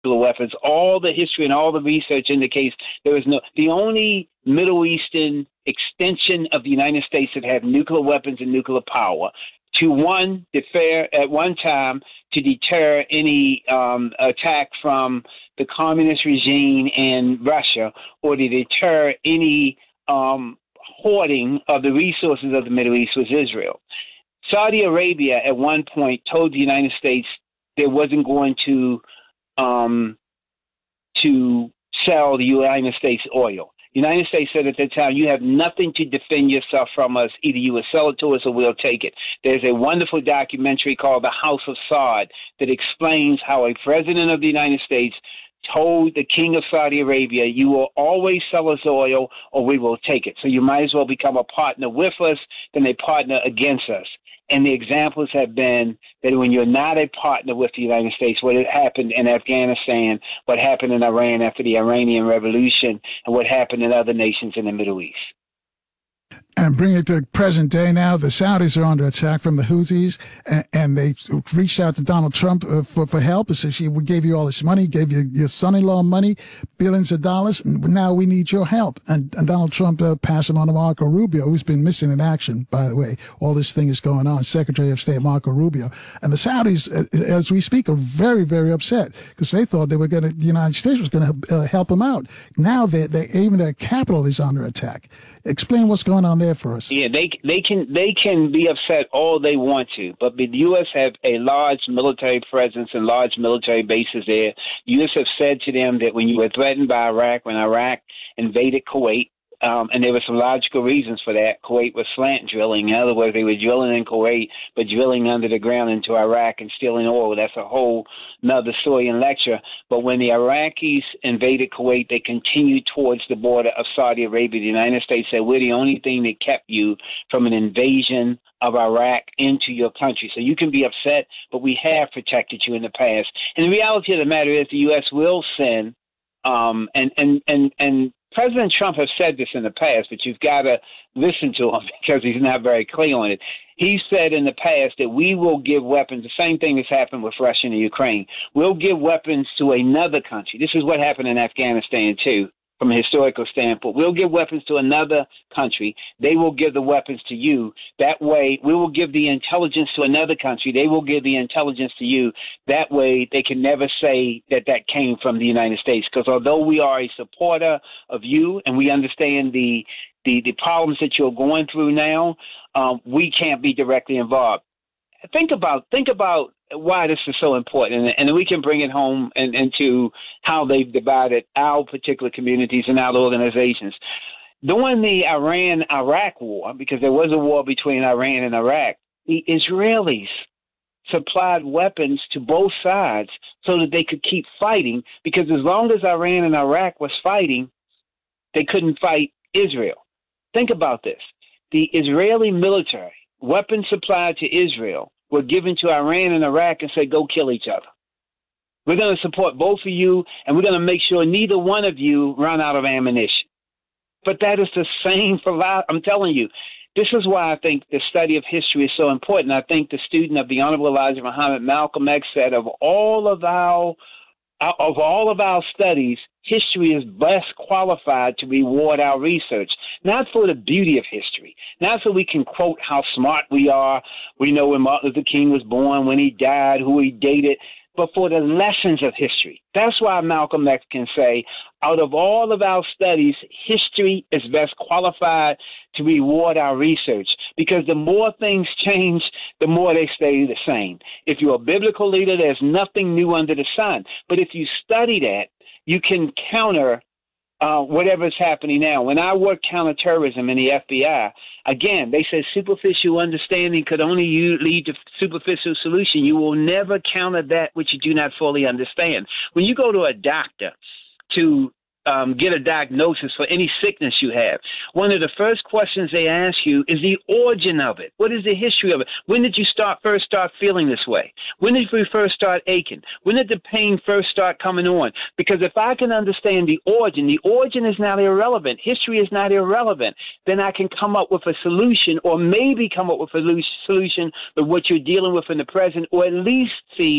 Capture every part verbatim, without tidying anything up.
nuclear weapons. All the history and all the research indicates there is no, the only Middle Eastern extension of the United States that have nuclear weapons and nuclear power to one, defer at one time to deter any um, attack from the communist regime in Russia or to deter any um, hoarding of the resources of the Middle East was Israel. Saudi Arabia at one point told the United States they wasn't going to um, to sell the United States oil. The United States said at that time, you have nothing to defend yourself from us. Either you will sell it to us or we'll take it. There's a wonderful documentary called The House of Saud that explains how a president of the United States told the king of Saudi Arabia, you will always sell us oil or we will take it. So you might as well become a partner with us than a partner against us. And the examples have been that when you're not a partner with the United States, what had happened in Afghanistan, what happened in Iran after the Iranian Revolution, and what happened in other nations in the Middle East. And bring it to present day now. The Saudis are under attack from the Houthis, and, and they reached out to Donald Trump uh, for, for help. It says, we gave you all this money, gave you your son-in-law money, billions of dollars, and now we need your help. And, and Donald Trump uh, passed him on to Marco Rubio, who's been missing in action, by the way. All this thing is going on, Secretary of State Marco Rubio. And the Saudis, uh, as we speak, are very, very upset because they thought they were going to, the United States was going to uh, help them out. Now they they even their capital is under attack. Explain what's going on there for us. Yeah, they they can they can be upset all they want to, but the U S have a large military presence and large military bases there. U S have said to them that when you were threatened by Iraq, when Iraq invaded Kuwait, Um, and there were some logical reasons for that. Kuwait was slant drilling. In other words, they were drilling in Kuwait, but drilling under the ground into Iraq and stealing oil. That's a whole nother story and lecture. But when the Iraqis invaded Kuwait, they continued towards the border of Saudi Arabia. The United States said, we're the only thing that kept you from an invasion of Iraq into your country. So you can be upset, but we have protected you in the past. And the reality of the matter is the U S will send um, and, and, and, and, President Trump has said this in the past, but you've got to listen to him because he's not very clear on it. He said in the past that we will give weapons, the same thing that's happened with Russia and Ukraine. We'll give weapons to another country. This is what happened in Afghanistan, too, from a historical standpoint. We'll give weapons to another country. They will give the weapons to you. That way, we will give the intelligence to another country. They will give the intelligence to you. That way, they can never say that that came from the United States. Because although we are a supporter of you and we understand the the, the problems that you're going through now, um, we can't be directly involved. Think about think about why this is so important, and, and we can bring it home and into how they've divided our particular communities and our organizations. During the Iran-Iraq war, because there was a war between Iran and Iraq, the Israelis supplied weapons to both sides so that they could keep fighting, because as long as Iran and Iraq was fighting, they couldn't fight Israel. Think about this. The Israeli military, weapons supplied to Israel, were given to Iran and Iraq and said, go kill each other. We're going to support both of you, and we're going to make sure neither one of you run out of ammunition. But that is the same for, I'm telling you, this is why I think the study of history is so important. I think the student of the Honorable Elijah Muhammad, Malcolm X, said of all of our of all of our studies, history is best qualified to reward our research, not for the beauty of history, not so we can quote how smart we are. We know when Martin Luther King was born, when he died, who he dated, but for the lessons of history. That's why Malcolm X can say, out of all of our studies, history is best qualified to reward our research, because the more things change, the more they stay the same. If you're a biblical leader, there's nothing new under the sun. But if you study that, you can counter uh, whatever's happening now. When I worked counterterrorism in the F B I, again, they said superficial understanding could only lead to superficial solution. You will never counter that which you do not fully understand. When you go to a doctor to um, get a diagnosis for any sickness you have, one of the first questions they ask you is the origin of it. What is the history of it? When did you start first start feeling this way? When did you first start aching? When did the pain first start coming on? Because if I can understand the origin, the origin is not irrelevant. History is not irrelevant. Then I can come up with a solution, or maybe come up with a solution with what you're dealing with in the present, or at least see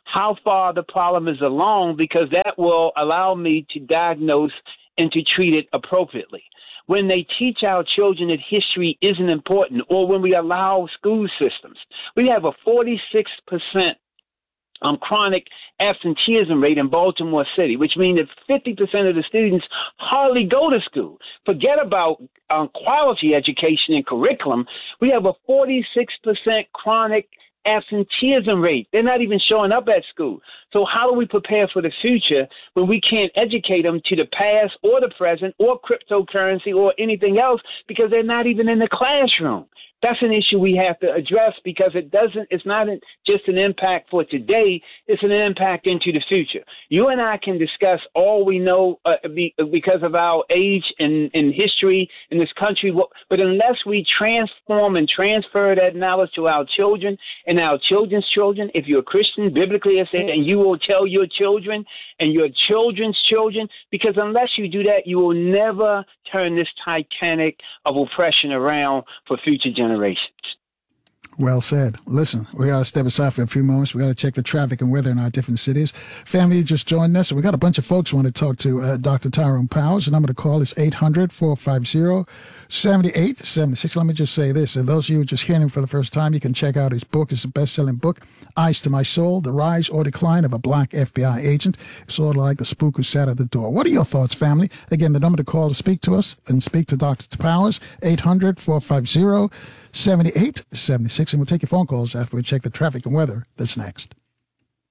how far the problem is along, because that will allow me to diagnose and to treat it appropriately. When they teach our children that history isn't important, or when we allow school systems, we have a forty-six percent um, chronic absenteeism rate in Baltimore City, which means that fifty percent of the students hardly go to school. Forget about um, quality education and curriculum. We have a forty-six percent chronic absenteeism rate. They're not even showing up at school. So how do we prepare for the future when we can't educate them to the past or the present or cryptocurrency or anything else because they're not even in the classroom? That's an issue we have to address, because it doesn't, it's not just an impact for today, it's an impact into the future. You and I can discuss all we know uh, be, because of our age and, and history in this country, but unless we transform and transfer that knowledge to our children and our children's children, if you're a Christian, biblically it said, and you will tell your children and your children's children, because unless you do that, you will never turn this Titanic of oppression around for future generations. Well said. Listen, we got to step aside for a few moments. We got to check the traffic and weather in our different cities. Family just joined us. We got a bunch of folks who want to talk to uh, Doctor Tyrone Powers. The number to call is eight hundred, four five zero, seven eight seven six. Let me just say this. And those of you just hearing him for the first time, you can check out his book. It's a best-selling book, Eyes to My Soul, The Rise or Decline of a Black F B I Agent. It's sort of like the spook who sat at the door. What are your thoughts, family? Again, the number to call to speak to us and speak to Doctor Powers, eight hundred, four five zero, seven eight seven six. And we'll take your phone calls after we check the traffic and weather. That's next.